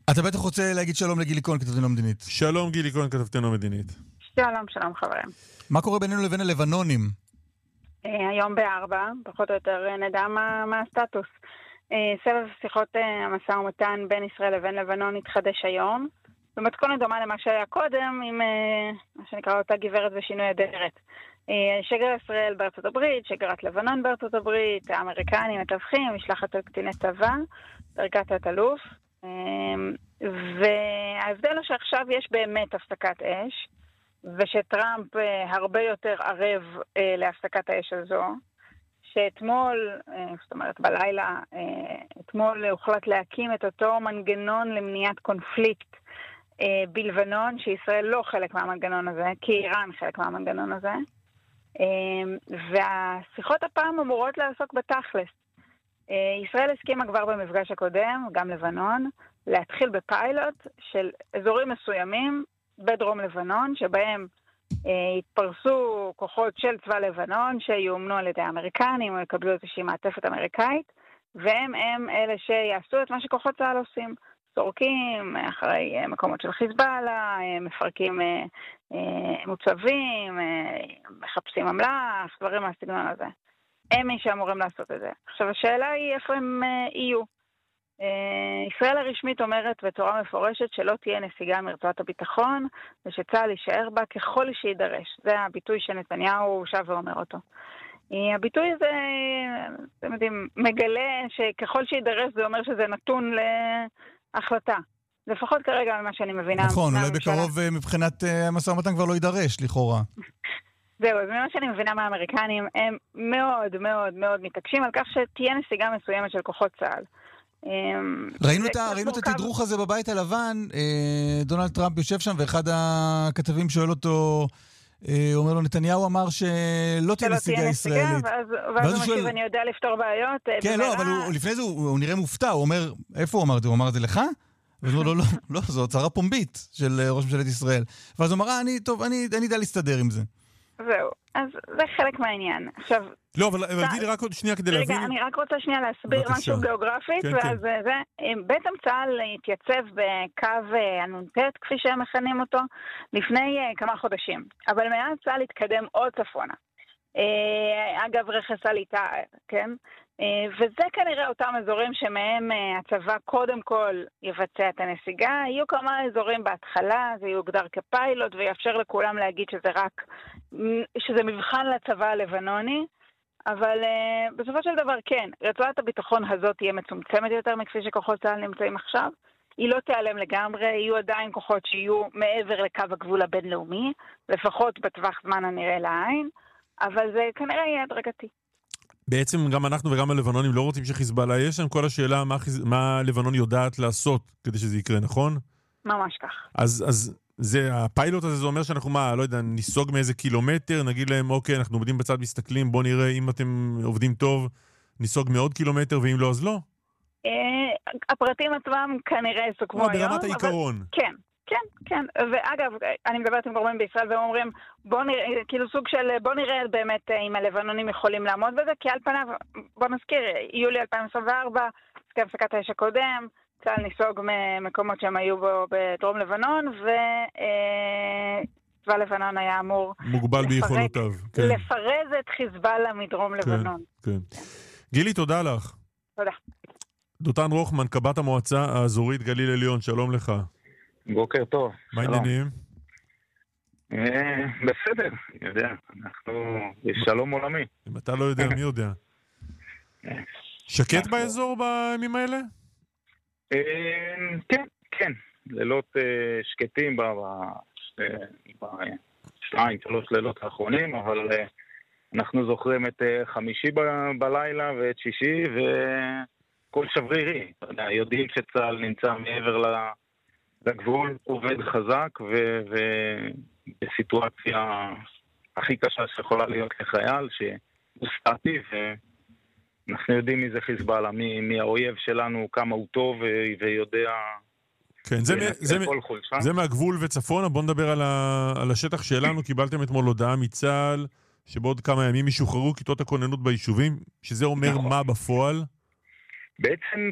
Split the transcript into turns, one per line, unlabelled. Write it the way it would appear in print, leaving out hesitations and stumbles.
אתה בטח רוצה להגיד שלום לגילי כהן, כתבתנו המדינית.
שלום גילי כהן, כתבתנו המדינית.
שלום חברים.
מה קורה בינינו לבין הלבנונים?
היום ב-4, פחות או יותר נדע מה הסטטוס. סבב שיחות המשא ומתן בין ישראל לבין לבנון התחדש היום, במתכונת דומה למה שהיה קודם, עם מה שנקרא אותה גברת ושינוי אדרת. שגריר ישראל בארצות הברית, שגרירת לבנון בארצות הברית, האמריקנים מתווכים, משלחת של קציני צבא, דרגת תת-אלוף, וההבדל הוא שעכשיו יש באמת הפסקת אש, ושטראמפ הרבה יותר ערב להפסקת האש הזו, שאתמול, זאת אומרת בלילה, אתמול הוחלט להקים את אותו מנגנון למניעת קונפליקט בלבנון, שישראל לא חלק מהמנגנון הזה, כי איראן חלק מהמנגנון הזה, והשיחות הפעם אמורות לעסוק בתכלס. ישראל הסכימה כבר במפגש הקודם, גם לבנון, להתחיל בפיילוט של אזורים מסוימים בדרום לבנון, שבהם התפרסו כוחות של צבא לבנון שיאומנו על ידי האמריקנים או יקבלו איזושהי מעטפת אמריקאית, והם אלה שיעשו את מה שכוחות צה"ל עושים. סורקים אחרי מקומות של חיזבאללה, מפרקים מוצבים, מחפשים אמל"ח, דברים מהסגנון הזה. הם מי שאמורים לעשות את זה. עכשיו השאלה היא איפה הם יהיו. ישראל הרשמית אומרת בצורה מפורשת שלא תהיה נסיגה מרצועת הביטחון, ושצה"ל יישאר בה ככל שידרש. זה הביטוי שנתניהו שב ואומר אותו. הביטוי הזה, אתם יודעים, מגלה שככל שידרש זה אומר שזה נתון להחלטה. לפחות כרגע ממה שאני מבינה.
נכון, אולי בקרוב מבחינת המשא ומתן כבר לא יידרש, לכאורה.
זהו, אז ממה שאני מבינה מהאמריקנים, הם מאוד מאוד מאוד מתעקשים על כך שתהיה נסיגה מסוימת של כוחות צה"ל.
ראינו את התדרוך הזה בבית הלבן, דונלד טראמפ יושב שם, ואחד הכתבים שואל אותו, אומר לו, נתניהו אמר שלא תהיה נסיגה ישראלית.
ואז הוא משיב, אני יודע לפתור בעיות.
כן, לא, אבל לפני זה הוא נראה מופתע, הוא אומר, איפה הוא אמר את זה? הוא אמר את זה לך? ואז הוא אומר, לא, זו הצהרה פומבית של ראש ממשלת ישראל. ואז הוא אמר, אני יודע להסתדר עם זה.
זהו, אז זה חלק מהעניין. עכשיו,
לא, אבל גילי, רק עוד שנייה כדי להבין.
רגע, אני רק רוצה שנייה להסביר משהו גיאוגרפית, ואז זה, בעצם צה"ל התייצב בקו הנ"ט, כפי שהם מכנים אותו, לפני כמה חודשים. אבל מאז צה"ל התקדם עוד צפונה. אגב, רכס עליתה, כן? וזה כנראה אותם אזורים שמהם הצבא קודם כל יבצע את הנסיגה. יהיו כמה אזורים בהתחלה, זה יוגדר כפיילוט ויאפשר לכולם להגיד שזה מבחן לצבא הלבנוני, אבל בסופו של דבר כן, רצועת הביטחון הזאת תהיה מצומצמת יותר מכפי שכוחות צה"ל נמצאים עכשיו. היא לא תיעלם לגמרי, יהיו עדיין כוחות שיהיו מעבר לקו הגבול הבינלאומי, לפחות בטווח זמן הנראה לעין, אבל זה כנראה יהיה הדרגתי.
בעצם גם אנחנו וגם הלבנונים לא רוצים שחיזבאללה, יש שם כל השאלה מה לבנון יודעת לעשות כדי שזה יקרה, נכון?
ממש כך.
אז הפיילוט הזה זה אומר שאנחנו לא יודע, ניסוג מאיזה קילומטר, נגיד להם, אוקיי, אנחנו עובדים בצד מסתכלים, בוא נראה אם אתם עובדים טוב, ניסוג מעוד קילומטר, ואם לא, אז לא?
הפרטים עצמם כנראה סוכמו היום.
ברמת העיקרון.
כן. כן, ואגב, אני מדברת עם גורמים בישראל והם אומרים, כאילו סוג של בוא נראה באמת אם הלבנונים יכולים לעמוד בזה, כי על פניו, בוא נזכיר, יולי 2024, הסכם הפסקת האש הקודם, צה"ל ניסוג ממקומות שהם היו בו בדרום לבנון, וצבא לבנון היה אמור
מוגבל ביכולותיו.
לפרז את חיזבאללה מדרום לבנון.
כן. גילי, תודה לך.
תודה.
דותן רוחמן, קב"ט המועצה האזורית גליל עליון, שלום לך.
בוקר טוב.
מה העניינים?
בסדר, אני יודע. יש שלום עולמי.
אם אתה לא יודע, מי יודע? שקט באזור בימים האלה?
כן. לילות שקטים בשניים, 3 לילות האחרונים, אבל אנחנו זוכרים את חמישי בלילה ואת שישי, וכל שברירי. יודעים שצה"ל נמצא מעבר לגבול, עובד חזק, ובסיטואציה הכי קשה שיכולה להיות לחייל, שהוא סטטי, ואנחנו יודעים מי זה חיזבאללה, מי האויב שלנו, כמה הוא טוב, ויודע...
כן, זה מהגבול וצפונה. בוא נדבר על השטח שלנו. קיבלתם אתמול הודעה מצה"ל, שבעוד כמה ימים ישוחררו כיתות הכוננות ביישובים, שזה אומר מה בפועל?
בעצם